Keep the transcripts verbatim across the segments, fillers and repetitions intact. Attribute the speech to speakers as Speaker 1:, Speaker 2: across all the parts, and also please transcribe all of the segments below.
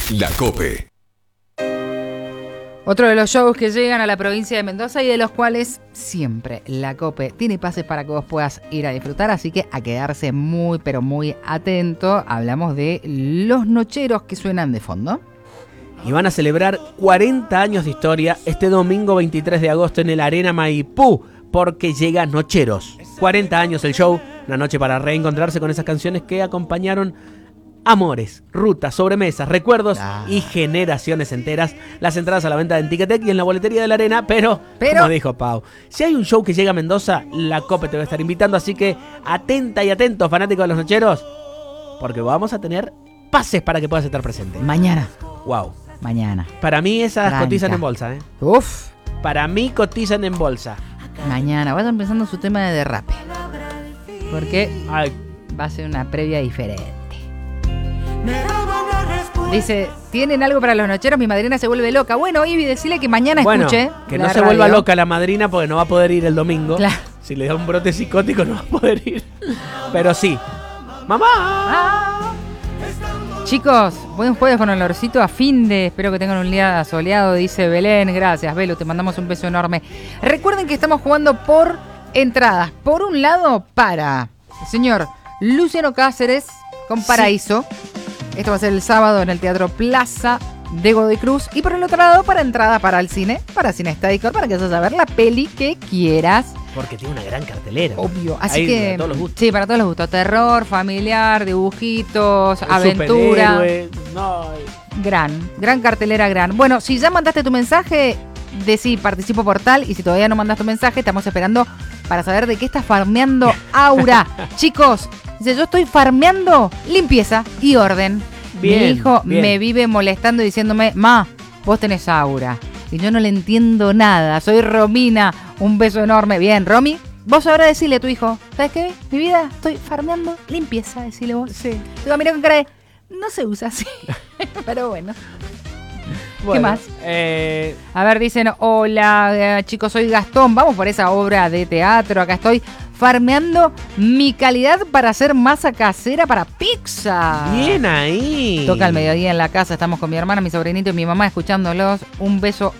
Speaker 1: La COPE.
Speaker 2: Otro de los shows que llegan a la provincia de Mendoza y de los cuales siempre la COPE tiene pases para que vos puedas ir a disfrutar, así que a quedarse muy pero muy atento. Hablamos de los nocheros que suenan de fondo.
Speaker 3: Y van a celebrar cuarenta años de historia este domingo veintitrés de agosto en el Arena Maipú, porque llega Nocheros. cuarenta años el show, una noche para reencontrarse con esas canciones que acompañaron amores, rutas, sobremesas, recuerdos ah. y generaciones enteras. Las entradas a la venta en Ticketek y en la boletería de la Arena, pero, pero, como dijo Pau, si hay un show que llega a Mendoza, la COPE te va a estar invitando, así que atenta y atentos, fanáticos de los Nocheros, porque vamos a tener pases para que puedas estar presente.
Speaker 2: Mañana.
Speaker 3: Wow.
Speaker 2: Mañana.
Speaker 3: Para mí esas
Speaker 2: Tranca.
Speaker 3: cotizan en bolsa, ¿eh?
Speaker 2: Uf.
Speaker 3: Para mí cotizan en bolsa.
Speaker 2: Mañana. Vayan pensando su tema de derrape. Porque
Speaker 3: Ay.
Speaker 2: va a ser una previa diferente. Dice, ¿tienen algo para los nocheros? Mi madrina se vuelve loca. Bueno, Ivy, decirle que mañana
Speaker 3: bueno,
Speaker 2: escuche
Speaker 3: que
Speaker 2: la
Speaker 3: no se
Speaker 2: radio.
Speaker 3: vuelva loca la madrina porque no va a poder ir el domingo.
Speaker 2: Claro.
Speaker 3: Si le da un brote psicótico no va a poder ir. Pero sí. ¡Mamá!
Speaker 2: Ah. Chicos, buen jueves con olorcito a fin de. Espero que tengan un día soleado, dice Belén. Gracias, Belu, te mandamos un beso enorme. Recuerden que estamos jugando por entradas. Por un lado, para el señor Luciano Cáceres con Paraíso. Sí. Esto va a ser el sábado en el Teatro Plaza de Godoy Cruz. Y por el otro lado, para entrada para el cine, para Cine Stadicor, para que vayas a ver la peli que quieras.
Speaker 3: Porque tiene una gran cartelera.
Speaker 2: Obvio. Así
Speaker 3: Ahí,
Speaker 2: que.
Speaker 3: Para todos los gustos.
Speaker 2: Sí, para todos los gustos. Terror, familiar, dibujitos, el aventura.
Speaker 3: No.
Speaker 2: Gran, gran cartelera, gran. Bueno, si ya mandaste tu mensaje, decí participo por tal. Y si todavía no mandaste tu mensaje, estamos esperando para saber de qué está farmeando Aura. Chicos, dice, yo estoy farmeando limpieza y orden.
Speaker 3: Bien,
Speaker 2: Mi hijo
Speaker 3: bien.
Speaker 2: me vive molestando y diciéndome, ma, vos tenés Aura. Y yo no le entiendo nada. Soy Romina. Un beso enorme. Bien, Romy, vos ahora decirle a tu hijo, ¿sabes qué? Mi vida, estoy farmeando limpieza, decirle vos.
Speaker 3: Sí.
Speaker 2: Digo, mira con cara de, no se usa así. Pero bueno.
Speaker 3: Bueno,
Speaker 2: ¿qué más?
Speaker 3: Eh...
Speaker 2: A ver, dicen, hola eh, chicos, soy Gastón. Vamos por esa obra de teatro. Acá estoy farmeando mi calidad para hacer masa casera para pizza.
Speaker 3: Bien ahí.
Speaker 2: Toca al mediodía en la casa. Estamos con mi hermana, mi sobrinito y mi mamá escuchándolos. Un beso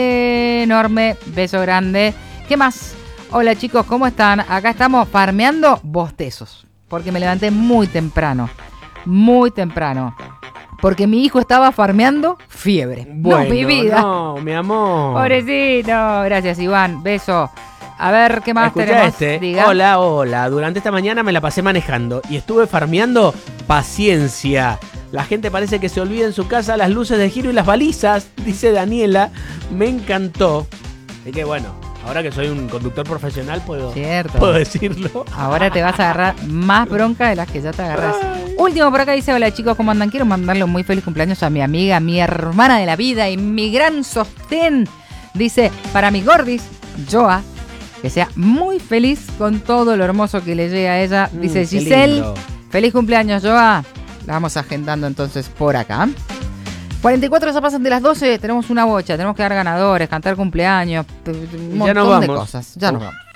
Speaker 2: enorme. Beso grande. ¿Qué más? Hola chicos, ¿cómo están? Acá estamos farmeando bostezos. Porque me levanté muy temprano. Muy temprano. Porque mi hijo estaba farmeando fiebre.
Speaker 3: Bueno,
Speaker 2: no, mi vida.
Speaker 3: No, mi amor.
Speaker 2: Pobrecito. Gracias, Iván. Beso. A ver, ¿qué más
Speaker 3: Escucha
Speaker 2: tenemos?
Speaker 3: este.
Speaker 2: Diga.
Speaker 3: Hola, hola. Durante esta mañana me la pasé manejando y estuve farmeando paciencia. La gente parece que se olvida en su casa las luces de giro y las balizas, dice Daniela. Me encantó. Así que bueno, ahora que soy un conductor profesional puedo,
Speaker 2: Cierto.
Speaker 3: puedo decirlo.
Speaker 2: Ahora te vas a agarrar más bronca de las que ya te agarras. Ay. Último por acá dice, hola chicos, ¿cómo andan? Quiero mandarle un muy feliz cumpleaños a mi amiga, mi hermana de la vida y mi gran sostén. Dice, para mi gordis, Joa, que sea muy feliz con todo lo hermoso que le llega a ella.
Speaker 3: Mm,
Speaker 2: dice Giselle, feliz cumpleaños, Joa. La vamos agendando entonces por acá. cuarenta y cuatro ya pasan de las doce, tenemos una bocha, tenemos que dar ganadores, cantar cumpleaños, un montón
Speaker 3: ya nos vamos.
Speaker 2: de cosas. Ya
Speaker 3: Uf.
Speaker 2: nos vamos.